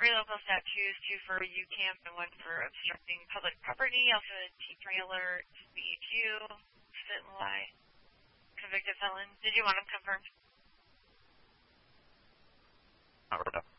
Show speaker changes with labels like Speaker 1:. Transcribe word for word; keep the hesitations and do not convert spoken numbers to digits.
Speaker 1: three local statutes, two for U camp and one for obstructing public property, also a T-trailer, speed U, sit and lie, convicted felon. Did you want them confirmed?
Speaker 2: Not right now.